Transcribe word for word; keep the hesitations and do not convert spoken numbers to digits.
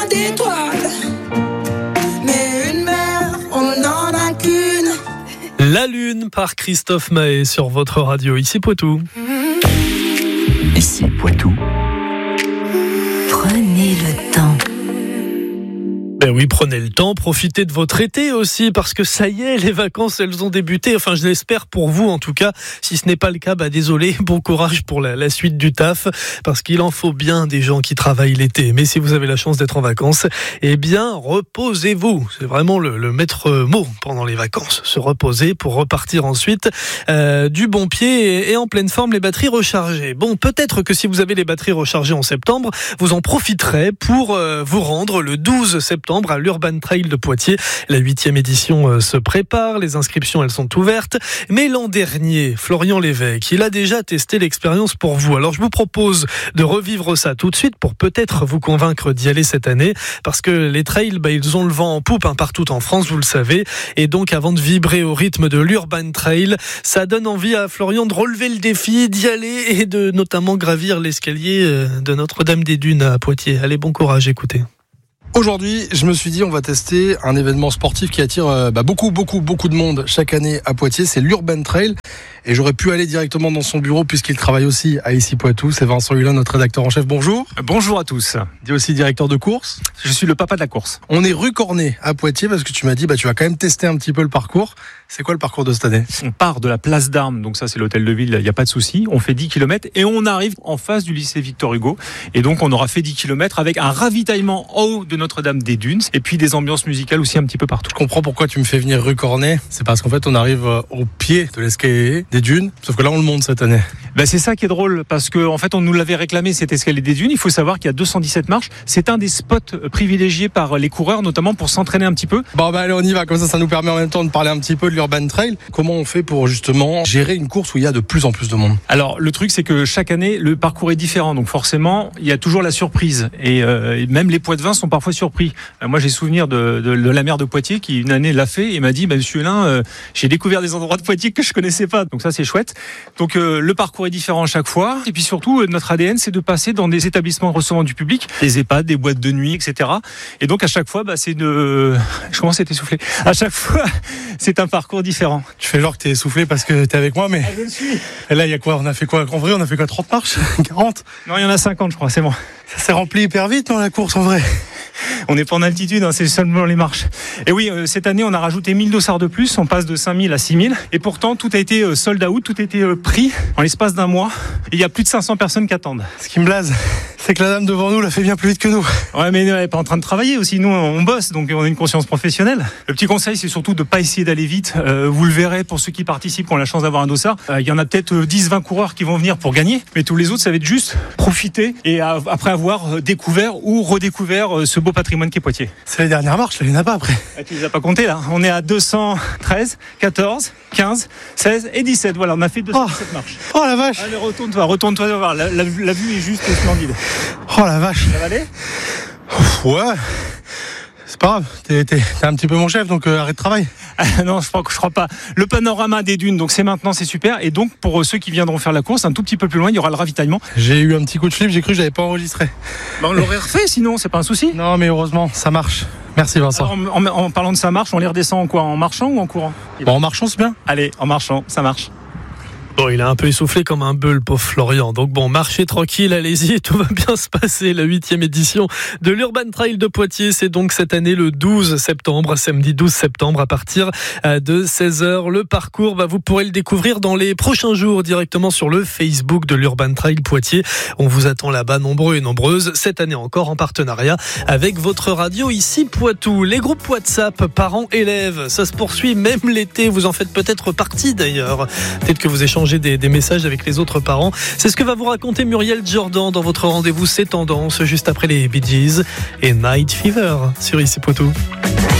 d'étoiles, mais une mer, on n'en a qu'une. La Lune par Christophe Maé sur votre radio, ici Poitou. Ici Poitou. Prenez le temps. Ben oui, prenez le temps, profitez de votre été aussi, parce que ça y est, les vacances, elles ont débuté. Enfin, je l'espère pour vous, en tout cas. Si ce n'est pas le cas, bah désolé, bon courage pour la, la suite du taf, parce qu'il en faut bien des gens qui travaillent l'été. Mais si vous avez la chance d'être en vacances, eh bien, reposez-vous. C'est vraiment le, le maître mot pendant les vacances. Se reposer pour repartir ensuite euh, du bon pied et, et en pleine forme, les batteries rechargées. Bon, peut-être que si vous avez les batteries rechargées en septembre, vous en profiterez pour euh, vous rendre le douze septembre à l'Urban Trail de Poitiers. La huitième édition se prépare, les inscriptions elles sont ouvertes. Mais l'an dernier, Florian Lévesque, il a déjà testé l'expérience pour vous. Alors je vous propose de revivre ça tout de suite pour peut-être vous convaincre d'y aller cette année. Parce que les trails, bah, ils ont le vent en poupe hein, partout en France, vous le savez. Et donc avant de vibrer au rythme de l'Urban Trail, ça donne envie à Florian de relever le défi, d'y aller et de notamment gravir l'escalier de Notre-Dame-des-Dunes à Poitiers. Allez, bon courage, écoutez. Aujourd'hui, je me suis dit, on va tester un événement sportif qui attire euh, bah, beaucoup, beaucoup, beaucoup de monde chaque année à Poitiers. C'est l'Urban Trail. Et j'aurais pu aller directement dans son bureau puisqu'il travaille aussi à Ici Poitou. C'est Vincent Hulin, notre rédacteur en chef. Bonjour. Bonjour à tous. Il est aussi directeur de course. Je suis le papa de la course. On est rue Cornet à Poitiers parce que tu m'as dit, bah, tu vas quand même tester un petit peu le parcours. C'est quoi le parcours de cette année ? On part de la place d'Armes, donc ça c'est l'hôtel de ville, il n'y a pas de souci. On fait dix kilomètres et on arrive en face du lycée Victor Hugo. Et donc on aura fait dix kilomètres avec un ravitaillement en haut de Notre-Dame-des-Dunes et puis des ambiances musicales aussi un petit peu partout. Je comprends pourquoi tu me fais venir rue Cornet. C'est parce qu'en fait on arrive au pied de l'escalier des dunes, sauf que là on le monte cette année. Ben c'est ça qui est drôle parce que en fait on nous l'avait réclamé cet escalier des dunes. Il faut savoir qu'il y a deux cent dix-sept marches. C'est un des spots privilégiés par les coureurs, notamment pour s'entraîner un petit peu. Bon bah allez on y va, comme ça ça nous permet en même temps de parler un petit peu de l'Urban Trail. Comment on fait pour justement gérer une course où il y a de plus en plus de monde ? Alors le truc c'est que chaque année le parcours est différent, donc forcément il y a toujours la surprise et, euh, et même les Poitevins sont parfois surpris. Euh, moi j'ai souvenir de, de, de la maire de Poitiers qui une année l'a fait et m'a dit bah, Monsieur Hulin, euh, j'ai découvert des endroits de Poitiers que je connaissais pas, donc ça c'est chouette. Donc euh, le parcours est différent à chaque fois et puis surtout euh, notre A D N c'est de passer dans des établissements recevant du public, des EHPAD, des boîtes de nuit, et cetera. Et donc à chaque fois bah, c'est de, je commence à être essoufflé. À chaque fois c'est un parcours différent. Tu fais genre que t'es essoufflé parce que t'es avec moi, mais. Ah, je le suis. Et là, il y a quoi ? On a fait quoi ? En vrai, on a fait quoi ? trente marches ? quarante ? Non, il y en a cinquante, je crois, c'est bon. Ça s'est rempli hyper vite, non, la course, en vrai ? On n'est pas en altitude, hein, c'est seulement les marches. Et oui, euh, cette année, on a rajouté mille dossards de plus. On passe de cinq mille à six mille. Et pourtant, tout a été euh, sold out, tout a été euh, pris en l'espace d'un mois. Et il y a plus de cinq cents personnes qui attendent. Ce qui me blase, c'est que la dame devant nous l'a fait bien plus vite que nous. Ouais, mais elle n'est pas en train de travailler aussi. Nous, on bosse, donc on a une conscience professionnelle. Le petit conseil, c'est surtout de ne pas essayer d'aller vite. Euh, vous le verrez pour ceux qui participent, qui ont la chance d'avoir un dossard. Euh, il y en a peut-être dix vingt coureurs qui vont venir pour gagner. Mais tous les autres, ça va être juste profiter et à, après avoir découvert ou redécouvert euh, ce beau patrimoine qu'est Poitiers. C'est les dernières marches, là, il n'y en a pas après. Ah, tu les as pas comptés là. On est à deux cent treize, quatorze, quinze, seize et dix-sept. Voilà, on a fait deux cent dix-sept oh. marches. Oh la vache. Allez, retourne-toi, retourne-toi voir. La, la, la vue est juste splendide. Oh la vache. Ça va aller ? Ouais. C'est pas grave, t'es, t'es, t'es un petit peu mon chef, donc euh, arrête de travail. Ah, non, je crois, je crois pas. Le panorama des dunes, donc c'est maintenant, c'est super. Et donc, pour ceux qui viendront faire la course, un tout petit peu plus loin, il y aura le ravitaillement. J'ai eu un petit coup de flip, j'ai cru que j'avais pas enregistré. Bah, on l'aurait refait, sinon, c'est pas un souci. Non, mais heureusement, ça marche. Merci Vincent. Alors, en, en, en parlant de ça marche, on les redescend en quoi ? En marchant ou en courant ? Bon, en marchant, c'est bien. Allez, en marchant, ça marche. Bon, il a un peu essoufflé comme un bœuf, le pauvre Florian. Donc bon, marchez tranquille, allez-y, tout va bien se passer. La huitième édition de l'Urban Trail de Poitiers, c'est donc cette année le douze septembre, samedi douze septembre à partir de seize heures. Le parcours, bah, vous pourrez le découvrir dans les prochains jours directement sur le Facebook de l'Urban Trail Poitiers. On vous attend là-bas nombreux et nombreuses, cette année encore en partenariat avec votre radio ici Poitou. Les groupes WhatsApp parents-élèves, ça se poursuit même l'été, vous en faites peut-être partie d'ailleurs. Peut-être que vous échangez Des, des messages avec les autres parents. C'est ce que va vous raconter Muriel Jordan dans votre rendez-vous C'est Tendance, juste après les Bee Gees et Night Fever sur Ici Poitou.